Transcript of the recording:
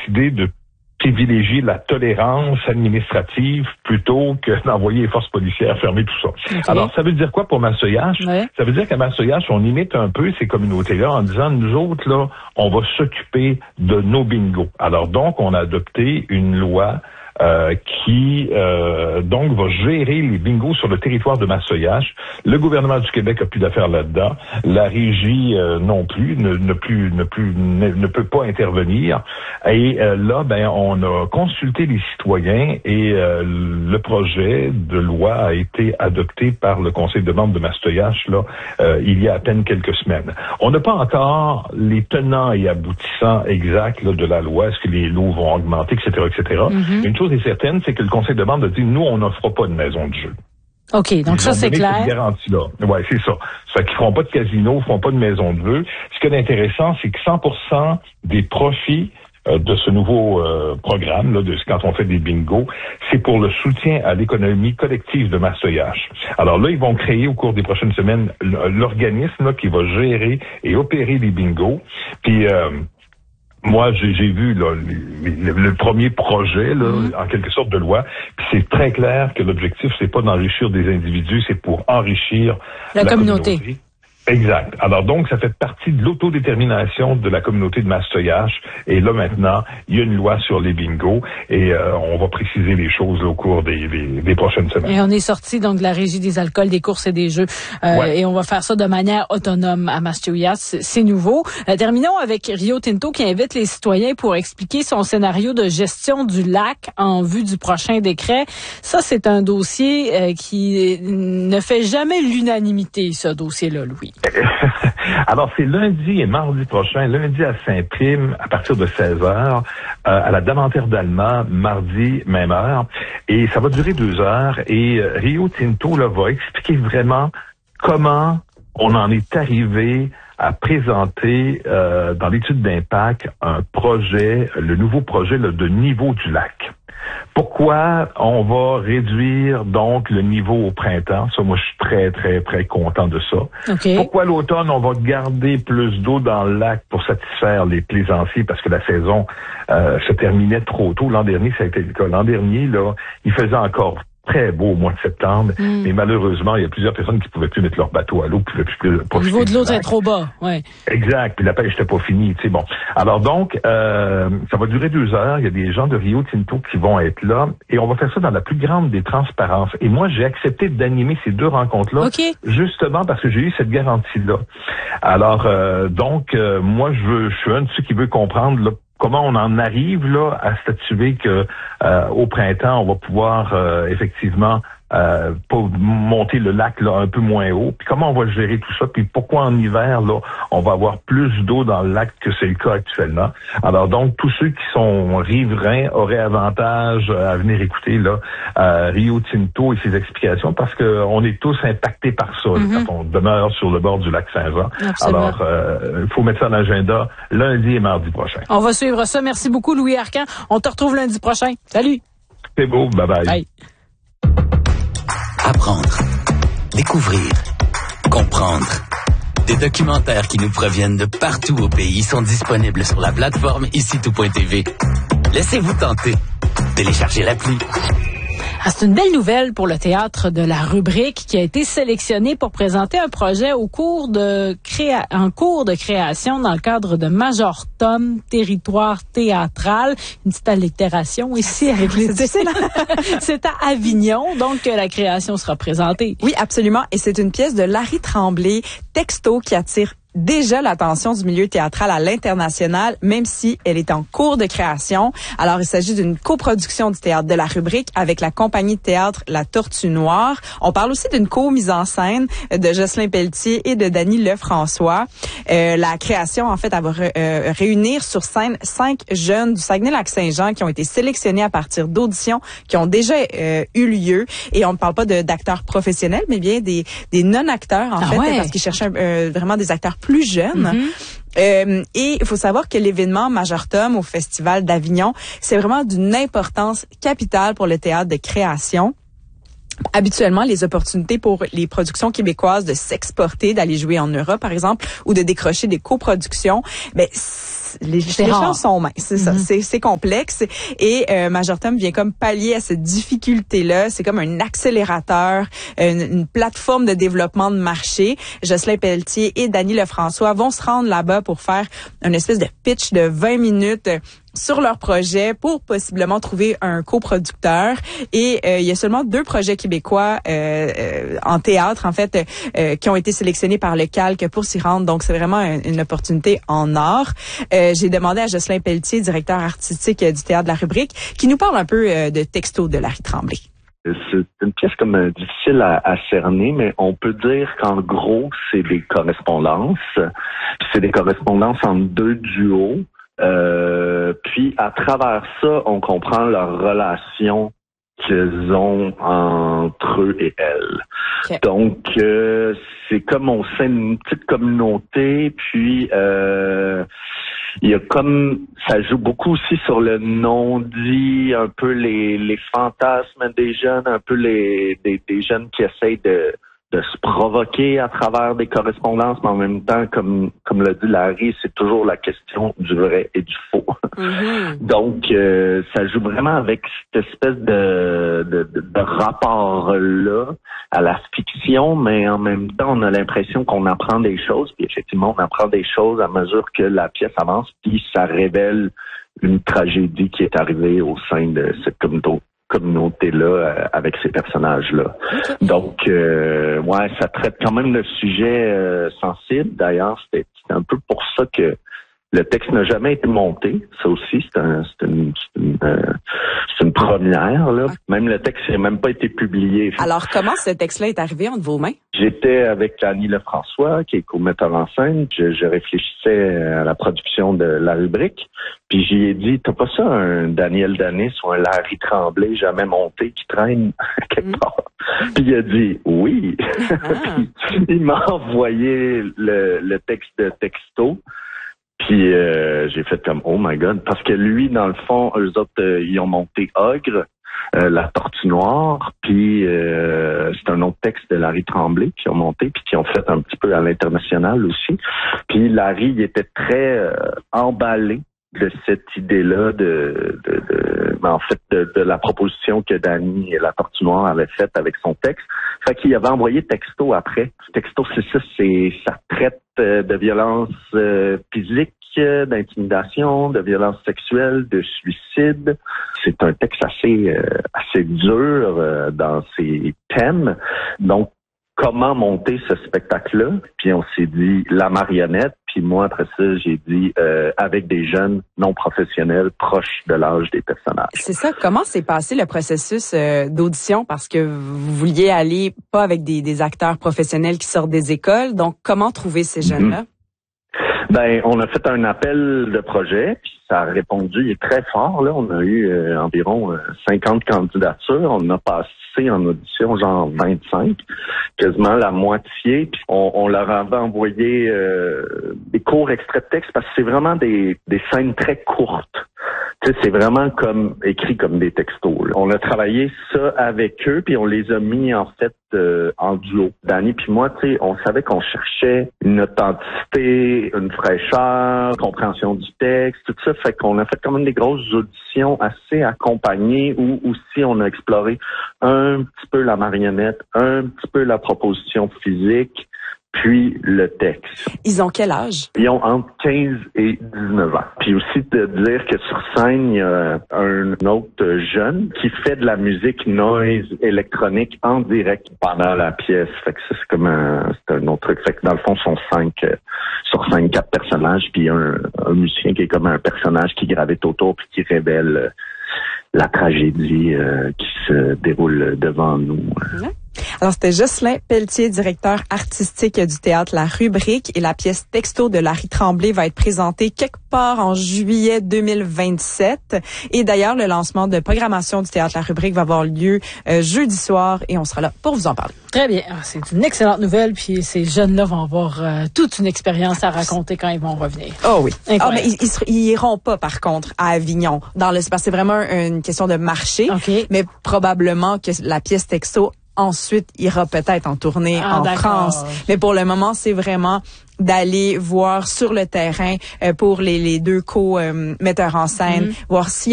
décidé de privilégier la tolérance administrative plutôt que d'envoyer les forces policières fermer tout ça. Okay. Alors, ça veut dire quoi pour Massoyage? Ouais. Ça veut dire qu'à Massoyage, on imite un peu ces communautés-là en disant, nous autres, là, on va s'occuper de nos bingos. Alors donc, on a adopté une loi qui donc va gérer les bingos sur le territoire de Massoyage. Le gouvernement du Québec a plus d'affaires là-dedans. La régie non plus ne peut pas intervenir. Et là, on a consulté les citoyens et le projet de loi a été adopté par le conseil de membres de Massoyage là il y a à peine quelques semaines. On n'a pas encore les tenants et aboutissants exacts là, de la loi. Est-ce que les lots vont augmenter, etc., etc. Mm-hmm. Une chose est certaine, c'est que le conseil de membres a dit, nous, on n'offre pas de maison de jeu. OK, donc ça, c'est clair. Cette garantie-là. Ouais, c'est ça. Ça fait qu'ils feront pas de casino, ils feront pas de maison de jeu. Ce qui est intéressant, c'est que 100% des profits de ce nouveau programme, là, quand on fait des bingos, c'est pour le soutien à l'économie collective de Massoyage. Alors là, ils vont créer au cours des prochaines semaines l'organisme là, qui va gérer et opérer les bingos. Puis moi, j'ai vu là, le premier projet, là, en quelque sorte, de loi. Puis c'est très clair que l'objectif, c'est pas d'enrichir des individus, c'est pour enrichir la communauté. Exact. Alors donc, ça fait partie de l'autodétermination de la communauté de Massoyage. Et là, maintenant, il y a une loi sur les bingos et on va préciser les choses là, au cours des prochaines semaines. Et on est sorti donc de la régie des alcools, des courses et des jeux. Et on va faire ça de manière autonome à Massoyage. C'est nouveau. Terminons avec Rio Tinto qui invite les citoyens pour expliquer son scénario de gestion du lac en vue du prochain décret. Ça, c'est un dossier qui ne fait jamais l'unanimité, ce dossier-là, Louis. Alors, c'est lundi et mardi prochain, lundi à Saint-Prime, à partir de 16h, à la Davantère d'Allemand, mardi, même heure. Et ça va durer 2 heures. Et Rio Tinto là, va expliquer vraiment comment on en est arrivé à présenter dans l'étude d'impact un projet, le nouveau projet là, de niveau du lac. Pourquoi on va réduire donc le niveau au printemps? Ça, moi, je suis très, très, très content de ça. Okay. Pourquoi l'automne, on va garder plus d'eau dans le lac pour satisfaire les plaisanciers parce que la saison se terminait trop tôt. L'an dernier, ça a été le cas. L'an dernier, là, il faisait encore très beau au mois de septembre, mais malheureusement, il y a plusieurs personnes qui pouvaient plus mettre leur bateau à l'eau, le niveau de l'eau était trop bas, ouais. Exact, puis la pêche n'était pas finie, tu sais, bon. Alors donc, ça va durer 2 heures, il y a des gens de Rio Tinto qui vont être là, et on va faire ça dans la plus grande des transparences. Et moi, j'ai accepté d'animer ces 2 rencontres-là, justement parce que j'ai eu cette garantie-là. Alors, donc, moi, je suis un de ceux qui veut comprendre, là, comment on en arrive là à statuer que au printemps on va pouvoir effectivement monter le lac là un peu moins haut, puis comment on va gérer tout ça, puis pourquoi en hiver là on va avoir plus d'eau dans le lac que c'est le cas actuellement. Alors donc tous ceux qui sont riverains auraient avantage à venir écouter là Rio Tinto et ses explications parce que on est tous impactés par ça quand on demeure sur le bord du lac Saint-Jean. Absolument. Alors il faut mettre ça en agenda lundi et mardi prochain. On va suivre ça. Merci beaucoup Louis Arcan. On te retrouve lundi prochain. Salut. C'est beau. Bye bye. Bye. Apprendre, découvrir, comprendre. Des documentaires qui nous proviennent de partout au pays sont disponibles sur la plateforme icitout.tv. Laissez-vous tenter. Téléchargez l'appli. C'est une belle nouvelle pour le théâtre de la Rubrique qui a été sélectionné pour présenter un projet en cours de création dans le cadre de Major Tom, territoire théâtral. Une petite allitération ici avec les C'est à Avignon, donc la création sera présentée. Oui, absolument. Et c'est une pièce de Larry Tremblay, Texto, qui attire déjà l'attention du milieu théâtral à l'international, même si elle est en cours de création. Alors, il s'agit d'une coproduction du théâtre de la Rubrique avec la compagnie de théâtre La Tortue Noire. On parle aussi d'une co-mise en scène de Jocelyn Pelletier et de Dany Lefrançois. La création, en fait, elle va réunir sur scène 5 jeunes du Saguenay-Lac-Saint-Jean qui ont été sélectionnés à partir d'auditions qui ont déjà eu lieu. Et on ne parle pas d'acteurs professionnels, mais bien des non-acteurs, en fait, parce qu'ils cherchaient vraiment des acteurs plus jeunes. Et il faut savoir que l'événement Major Tom au Festival d'Avignon, c'est vraiment d'une importance capitale pour le théâtre de création. Habituellement, les opportunités pour les productions québécoises de s'exporter, d'aller jouer en Europe, par exemple, ou de décrocher des coproductions, les chances sont minces, c'est ça, c'est complexe et Majortum vient comme pallier à cette difficulté-là. C'est comme un accélérateur, une plateforme de développement de marché. Jocelyn Pelletier et Dany Lefrançois vont se rendre là-bas pour faire une espèce de pitch de 20 minutes sur leur projet pour possiblement trouver un coproducteur. Et il y a seulement 2 projets québécois en théâtre, en fait, qui ont été sélectionnés par le Calque pour s'y rendre. Donc, c'est vraiment une opportunité en or. J'ai demandé à Jocelyn Pelletier, directeur artistique du Théâtre de la Rubrique, qui nous parle un peu de Texto de Larry Tremblay. C'est une pièce comme difficile à cerner, mais on peut dire qu'en gros, c'est des correspondances. C'est des correspondances entre 2 duos. Puis à travers ça, on comprend leur relation qu'ils ont entre eux et elle. Okay. Donc c'est comme on sait une petite communauté, puis il y a comme ça joue beaucoup aussi sur le non-dit, un peu les fantasmes des jeunes, un peu des jeunes qui essayent de se provoquer à travers des correspondances, mais en même temps, comme l'a dit Larry, c'est toujours la question du vrai et du faux. Mm-hmm. Donc, ça joue vraiment avec cette espèce de rapport-là à la fiction, mais en même temps, on a l'impression qu'on apprend des choses, puis effectivement, on apprend des choses à mesure que la pièce avance, puis ça révèle une tragédie qui est arrivée au sein de cette communauté-là avec ces personnages-là. Okay. Donc, ouais, ça traite quand même de sujets sensibles. D'ailleurs, c'était un peu pour ça que le texte n'a jamais été monté. Ça aussi, c'est une première, là. Même le texte n'a même pas été publié. Alors, comment ce texte-là est arrivé entre vos mains? J'étais avec Dany Lefrançois, qui est co-metteur en scène. Je réfléchissais à la production de La Rubrique. Puis j'y ai dit, t'as pas ça un Daniel Danis ou un Larry Tremblay jamais monté qui traîne quelque part? Puis il a dit oui. Puis il m'a envoyé le texte de texto. Puis j'ai fait comme oh my god, parce que lui, dans le fond, eux autres, ils ont monté Ogre, La Tortue Noire, puis c'est un autre texte de Larry Tremblay qui ont monté, puis qui ont fait un petit peu à l'international aussi. Puis Larry, il était très emballé de cette idée-là de la proposition que Dany et La Tortue Noire avaient faite avec son texte. Fait qu'il avait envoyé texto après. Texto, c'est ça, ça traite de violence physique, d'intimidation, de violence sexuelle, de suicide. C'est un texte assez dur dans ses thèmes. Donc, comment monter ce spectacle-là? Puis on s'est dit la marionnette. Puis moi, après ça, j'ai dit avec des jeunes non professionnels proches de l'âge des personnages. C'est ça. Comment s'est passé le processus d'audition? Parce que vous vouliez aller pas avec des acteurs professionnels qui sortent des écoles. Donc, comment trouver ces jeunes-là? Ben, on a fait un appel de projet, puis ça a répondu, il est très fort, là. On a eu environ 50 candidatures. On a passé en audition genre 25, quasiment la moitié. Puis on leur avait envoyé des courts extraits de texte parce que c'est vraiment des scènes très courtes. Tu sais, c'est vraiment comme écrit comme des textos, là. On a travaillé ça avec eux, puis on les a mis en fait en duo. Dany puis moi, tu sais, on savait qu'on cherchait une authenticité, une fraîcheur, compréhension du texte, tout ça. Fait qu'on a fait quand même des grosses auditions assez accompagnées où aussi on a exploré un petit peu la marionnette, un petit peu la proposition physique, puis le texte. Ils ont quel âge? Ils ont entre 15 et 19 ans. Puis aussi de dire que sur scène, il y a un autre jeune qui fait de la musique noise électronique en direct pendant la pièce. Fait que ça, c'est comme un autre truc. Fait que dans le fond, sont 4 personnages, puis un musicien qui est comme un personnage qui gravite autour puis qui révèle la tragédie qui se déroule devant nous. Ouais. Alors, c'était Jocelyn Pelletier, directeur artistique du Théâtre La Rubrique, et la pièce Texto de Larry Tremblay va être présentée quelque part en juillet 2027. Et d'ailleurs, le lancement de programmation du Théâtre La Rubrique va avoir lieu jeudi soir et on sera là pour vous en parler. Très bien. C'est une excellente nouvelle. Puis ces jeunes-là vont avoir toute une expérience à raconter quand ils vont revenir. Oh oui. Ah, mais ils iront pas, par contre, à Avignon. Parce que c'est vraiment une question de marché. Okay. Mais probablement que la pièce Texto ensuite ira peut-être en tournée en France. Mais pour le moment, c'est vraiment d'aller voir sur le terrain pour les deux co-metteurs en scène, voir s'il